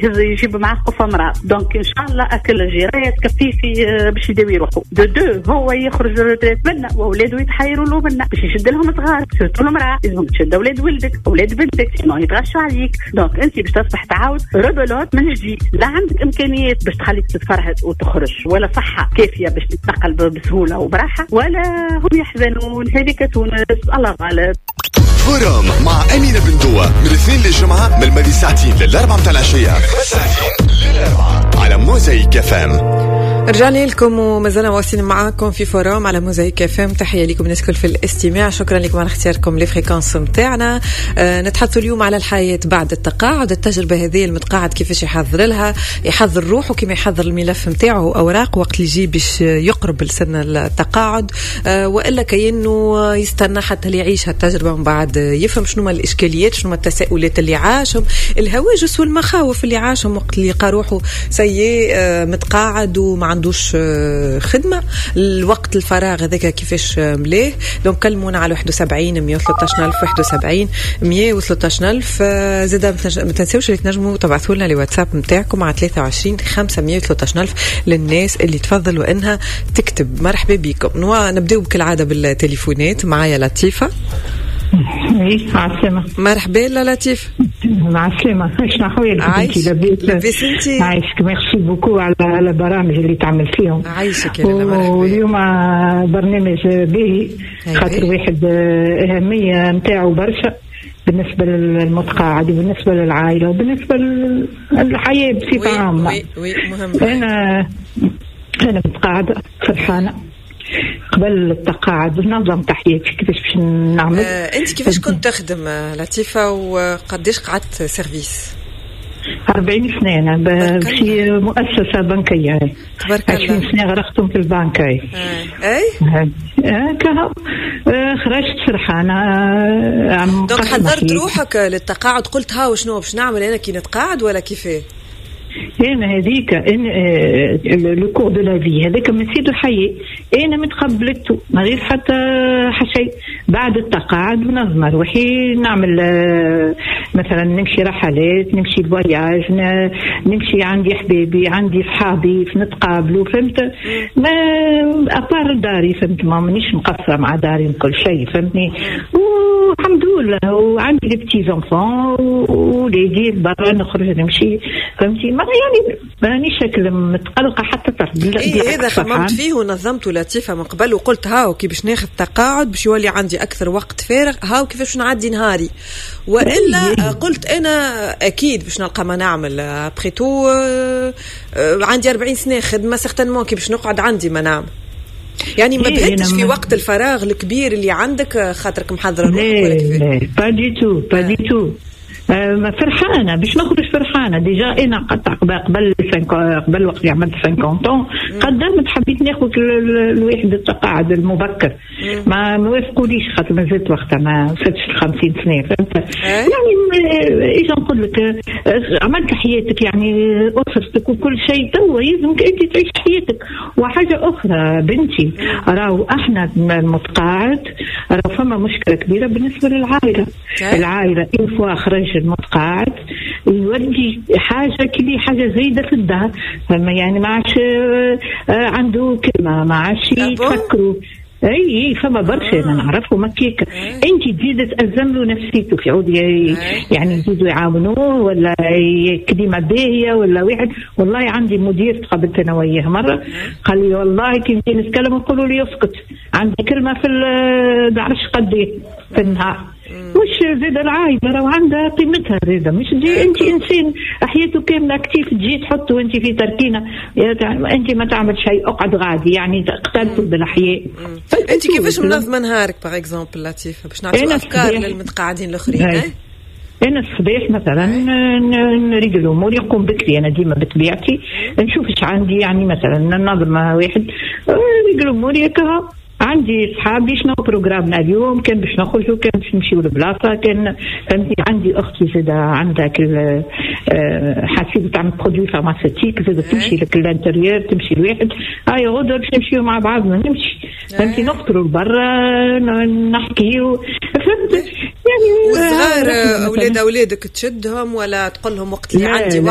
يجيب معاه قفة مرأة. دونك إن شاء الله أكل الجيرات كفيفي باش يداوي روحه. دو هو يخرج روتريت منا وأولاده يتحيروا له منا باش يشد لهم صغار. سورتو المرأة لازم تشد أولاد ولدك أولاد بنتك سينو يتغشوا عليك. دونك أنت باش تصبح تعاود ربلوت من جديد. لا عندك إمكانيات باش تخليك تتفرهد وتخرج ولا صحة كافية باش تتنقل بسهولة وبراحة ولا هم يحزنون. هذيك تونس الله غالب. فورم مع أمينة بندوة من الاثنين للجمعة من الماضي ساعتين للأربعة متاع العشية على موزايك FM. رجعنا لكم ومازلنا واصلين معاكم في فورم على موزايك FM. تحية لكم الناس كل في الاستماع. شكرا لكم على اختياركم لفريكانس متاعنا. نتحدثوا اليوم على الحياة بعد التقاعد. التجربة هذه المتقاعد كيفاش يحضر لها، يحضر روحه كيما يحضر الملف متاعه أوراق وقت اللي يجي باش يقرب لسن التقاعد، وإلا كأنه يستنى حتى اللي يعيش هالتجربة من بعد يفهم شنو ما الإشكاليات شنو ما التساؤلات اللي عاشهم، الهواجس والمخاوف اللي عاشهم وقت اللي يلقى روحه سيء متقاعد وما عندوش خدمة. الوقت الفراغ هذاك كيفاش مليه. دونك كلمونا على 71 113 ألف 71 113 ألف. زادا ما تنسوش اللي تنجموا تبعثوا لنا لواتساب متاعكم على 23 513 ألف للناس اللي تفضلوا انها تكتب. مرحبا بكم. نبداو بكالعادة بالتليفونات. معايا لطيفة. عسلامة. مرحبا لا لطيف. مع السلامة. شنو أحوالك؟ لاباس انتي؟ عايشك. ميرسي بوكو على البرامج اللي تعمل فيهم. عايشك يا لاله. مرحبا. واليوم برنامج باهي خاطر واحد أهمية نتاعو برشا بالنسبة للمتقاعد وبالنسبة للعائلة وبالنسبة للحياة بصفة عامة. مهم. أنا متقاعدة فرحانة. قبل التقاعد نظم تحياتي كيفاش باش نعمل. انت كيفاش كنت تخدم لطيفة وقديش قعدت سيرفيس؟ 40 سنة في مؤسسة بنكية. تبارك الله. 20 سنة غرقتهم في البنك. اي كهو خرجت فرحانة. دونك حضرت روحك للتقاعد قلت ها وشنو باش نعمل انا كي نتقاعد ولا كيفاه؟ أنا هذيك لو كور دو لا في هذاك مسير الحياة أنا متقبلته ما غير حتى شيء. بعد التقاعد منظمة روحي نعمل مثلا نمشي رحلات نمشي الفواياج نمشي عندي حبيبي عندي صحابي نتقابلوا فهمت. ما أبار داري فهمت ما منيش مقصرة مع داري من كل شيء فهمتني. والحمد لله وعندي لي بتي زونفون وليدي برا نخرج نمشي فهمتي. ما يعني ماني شكل متقلقة حتى هذا خممت فيه ونظمته لطيفة من قبل وقلت هاو كي باش ناخذ تقاعد باش يولي عندي أكثر وقت فارغ هاو كيفاش نعدي نهاري. وإلا قلت أنا أكيد باش نلقى ما نعمل أبخيتو عندي 40 سنة خدمة سيغتانمون كي باش نقعد عندي ما نعمل. يعني ما بهتش في وقت الفراغ الكبير اللي عندك خاطرك محضرة روحك ولا كيف؟ با دي تو ما فرحانة باش نخرج فرحانة ديجا. أنا قبل وقت اللي عملت 50 قدمت حبيت ناخذ الواحد التقاعد المبكر ما وافقوليش خاطر ما زلت وقتها ما وصلتش 50 سنة فهمت. يعني إيش نقول لك عملت حياتك يعني أسرتك وكل شيء توا يلزمك أنت تعيش حياتك. وحاجة أخرى بنتي راهو إحنا المتقاعد راهو فما مشكلة كبيرة بالنسبة للعائلة. العائلة إن فوا خرج المتقاعد يولي حاجة كلي حاجة زايدة في الدار فما يعني ما عادش عنده كلمة ما عادش يفكروا. اي فما برشا انا نعرفه مكيك. انت تزيد تأزم له نفسيته في عود يعني يزيدوا يعاونوه ولا كلمه باهيه ولا واحد. والله عندي مدير تقابلت انا وياه مره قال لي والله كي نجي نتكلم نقولوا لي اسكت عندي كلمه في نعرفش قد ايه في النهار. مش زيد العائلة راهو عندها قيمتها زيادة. مش تجي انت انسان حياته كامله اكتيف تجي تحط وانت في تركينه انت ما تعمل شيء اقعد غادي يعني قتلت بالاحياء. انت كيفاش منظمه نهارك باغ اكزومبل لطيفه باش نعطيو افكار للمتقاعدين الاخرين؟ أنا الصباح مثلا نريد أموري نقوم بكري. أنا ديما بطبيعتي نشوف إيش عندي يعني مثلا ننظم واحد نريد أموري كها. عندي صحابي شنو بروجرامنا اليوم كان باش نخرجوا كان باش نمشيو لبلاصه كان فهمتي. عندي اختي زاده عندها حاسيبه تعمل برودوي فارماسيتيك زاده تمشي لك الانتريور تمشي لواحد هاي غدوه باش نمشيو مع بعضنا نمشي فهمتي نفطروا برا نحكيو فهمت يعني. والصغار اولادك تشدهم ولا تقول لهم وقت اللي عندي